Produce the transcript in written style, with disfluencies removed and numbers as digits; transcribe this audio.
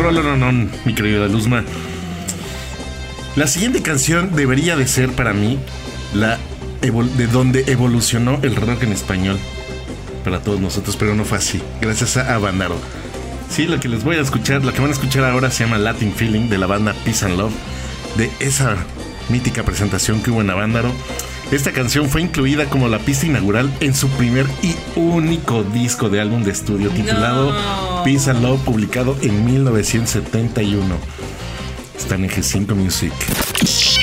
rolón, mi querida Luzma. La siguiente canción debería de ser para mí de donde evolucionó el rock en español para todos nosotros, pero no fue así, gracias a Avándaro. Sí, lo que van a escuchar ahora se llama Latin Feeling, de la banda Peace and Love, de esa mítica presentación que hubo en Avándaro. Esta canción fue incluida como la pista inaugural en su primer y único disco de álbum de estudio titulado Peace and Love, publicado en 1971. Está en G5 Music.